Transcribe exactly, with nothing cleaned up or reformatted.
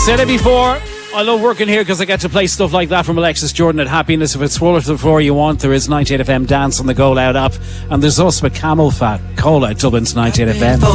Said it before, I love working here because I get to play stuff like that from Alexis Jordan at Happiness. If it's swallow to the floor you want, there is ninety-eight F M Dance on the Go Loud app. And there's also a Camel Fat Cola at Dublin's ninety-eight F M.